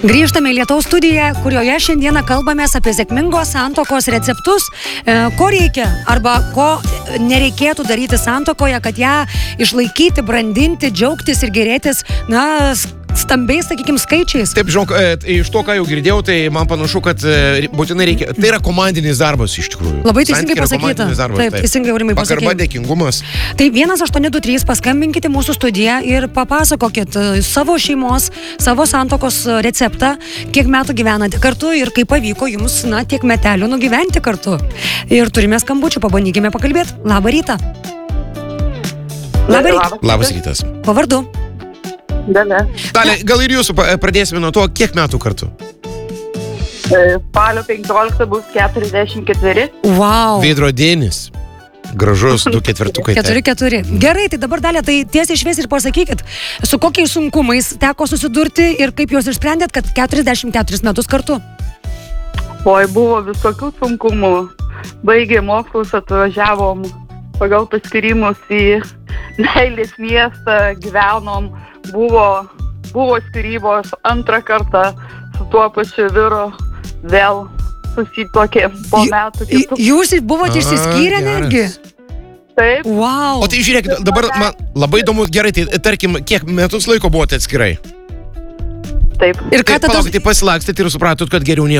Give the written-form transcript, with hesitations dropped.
Grįžtame į Lietaus studiją, kurioje šiandieną kalbamės apie sėkmingos santuokos receptus, ko reikia arba ko nereikėtų daryti santuokoje, kad ją išlaikyti, brandinti, džiaugtis ir gerėtis, stambiais, sakykime, skaičiais. Taip, žinok, iš to, ką jau girdėjau, tai man panašu, kad būtinai reikia. Tai yra komandinis darbas iš tikrųjų. Labai teisingai pasakyta. Taip, teisingai, Aurimai, pasakė. Pagarba, dėkingumas. Tai 1823 paskambinkite mūsų studiją ir papasakokit savo šeimos, savo santuokos receptą, kiek metų gyvenate kartu ir kaip pavyko jums, tiek metelių nugyventi kartu. Ir turime skambučių, pabandykime pakalbėti. Labą rytą. Labas rytas. Pavardu. Dalia. Dalia, gal ir jūsų pradėsime nuo to, kiek metų kartu? Spalio 15 bus 44. Wow. Veidrodėnis. Gražus, 2 ketvirtukai. 4. Gerai, tai dabar, Dalia, tai tiesiai šviesiai ir pasakykit, su kokiais sunkumais teko susidurti ir kaip juos išsprendėt, kad 44 metus kartu? Oi, buvo visokių sunkumų. Baigė mokslus, atvažiavom pagal paskyrimus į meilės miestą, gyvenom. Buvo skyrybos, antrą kartą su tuo pačiu vyru vėl susituokėm po metų. Jūs buvote išsiskyrę netgi? Taip. Wow. O tai žiūrėkit, dabar man labai įdomu, gerai, tai tarkim, kiek metus laiko buvote atskirai? Taip. Ir ką tada... Palaukit, tai pasilakstėt ir supratot, kad geriau nieko